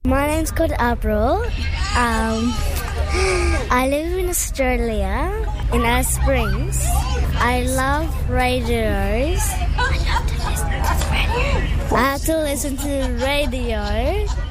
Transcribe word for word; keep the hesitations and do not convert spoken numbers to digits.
My name's called April. Um, I live in Australia, in Alice Springs. I love radios. I love to listen to the radio. I have to listen to the radio